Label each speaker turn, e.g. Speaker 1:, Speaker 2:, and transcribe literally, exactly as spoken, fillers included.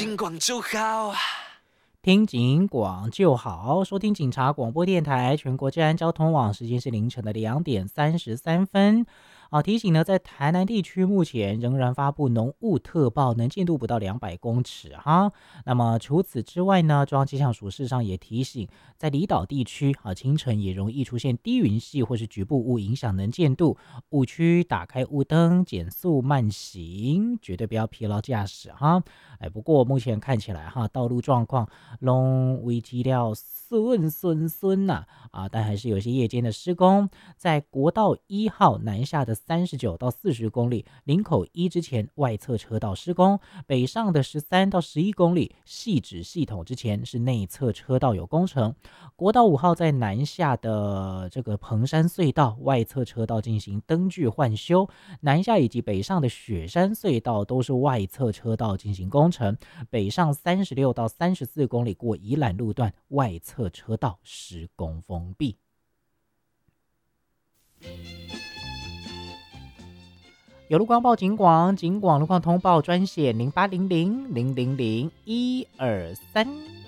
Speaker 1: 警广就好。
Speaker 2: 听警广就好，收听警察广播电台全国治安交通网，时间是凌晨的两点三十三分。啊，提醒呢，在台南地区目前仍然发布浓雾特报，能见度不到两百公尺哈。那么除此之外呢，中央气象署事实上也提醒，在离岛地区啊，清晨也容易出现低云系或是局部雾，影响能见度。雾区打开雾灯，减速慢行，绝对不要疲劳驾驶哈。哎，不过目前看起来哈，道路状况拢维持了顺顺顺呐啊，但还是有些夜间的施工，在国道一号南下的三十九到四十公里，林口一之前外侧车道施工，北上的十三到十一公里细指系统之前是内侧车道有工程，国道五号在南下的这个彭山隧道外侧车道进行灯具换修，南下以及北上的雪山隧道都是外侧车道进行工程，北上三十六到三十四公里过宜兰路段外侧车道施工封闭。有路况报警广，警广路况通报专线零八零零零零零一二三。